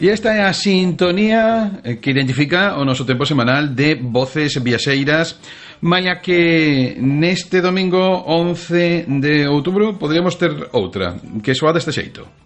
E esta é a sintonía que identifica o noso tempo semanal de Voces Viaxeiras, malia que neste domingo 11 de outubro podríamos ter outra, que soa deste xeito.